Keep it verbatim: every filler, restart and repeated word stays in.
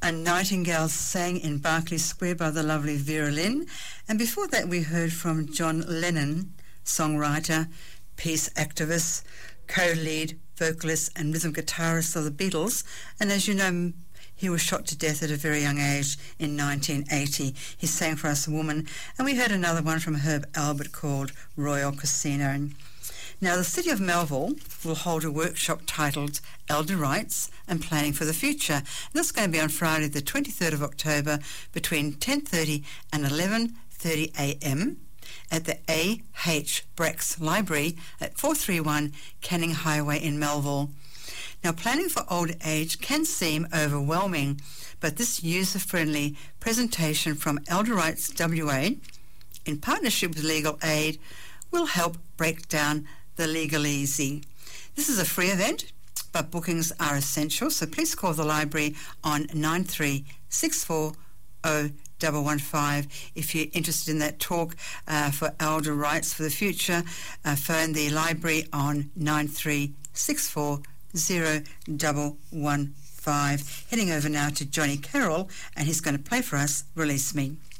A Nightingale sang in Berkeley Square by the lovely Vera Lynn. And before that we heard from John Lennon, songwriter, peace activist, co-lead vocalist and rhythm guitarist of the Beatles. And as you know, he was shot to death at a very young age in nineteen eighty. He sang for us Woman. And we heard another one from Herb Albert called Royal Casino. Now, the City of Melville will hold a workshop titled Elder Rights and Planning for the Future. And that's going to be on Friday the twenty-third of October between ten thirty and eleven thirty a m at the A H Brex Library at four thirty-one Canning Highway in Melville. Now, planning for old age can seem overwhelming, but this user-friendly presentation from Elder Rights W A, in partnership with Legal Aid, will help break down the legalese. This is a free event, but bookings are essential, so please call the library on nine three six four zero one one five if you're interested in that talk uh, for elder rights for the future. Uh, phone the library on nine three six four zero one one five. Heading over now to Johnny Carroll, and he's going to play for us Release Me.